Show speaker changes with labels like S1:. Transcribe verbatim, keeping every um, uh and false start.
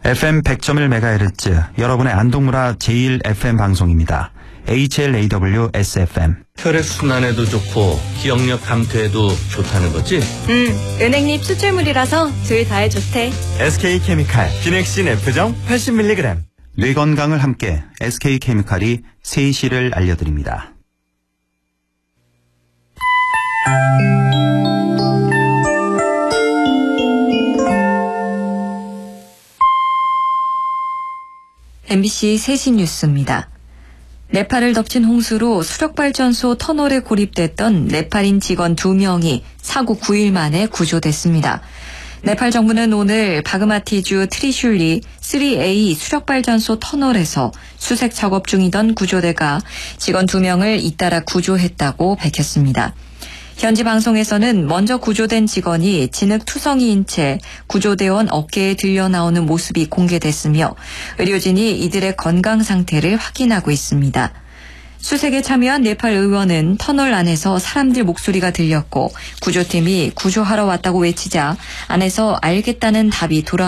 S1: 에프엠 백 점 일 메가헤르츠 여러분의 안동문화 제일 에프엠 방송입니다. 에이치엘에이더블유-에스에프엠.
S2: 혈액순환에도 좋고 기억력 감퇴에도 좋다는 거지?
S3: 응, 은행잎 추출물이라서 둘 다에 좋대.
S4: 에스케이케미칼 비넥신 F정 팔십 밀리그램.
S1: 뇌 건강을 함께 에스케이케미칼이 세시를 알려드립니다.
S3: 엠비씨 세시 뉴스입니다. 네팔을 덮친 홍수로 수력발전소 터널에 고립됐던 네팔인 직원 두 명이 사고 구 일 만에 구조됐습니다. 네팔 정부는 오늘 바그마티주 트리슐리 쓰리 에이 수력발전소 터널에서 수색 작업 중이던 구조대가 직원 두 명을 잇따라 구조했다고 밝혔습니다. 현지 방송에서는 먼저 구조된 직원이 진흙투성이인 채 구조대원 어깨에 들려 나오는 모습이 공개됐으며 의료진이 이들의 건강 상태를 확인하고 있습니다. 수색에 참여한 네팔 의원은 터널 안에서 사람들 목소리가 들렸고 구조팀이 구조하러 왔다고 외치자 안에서 알겠다는 답이 돌아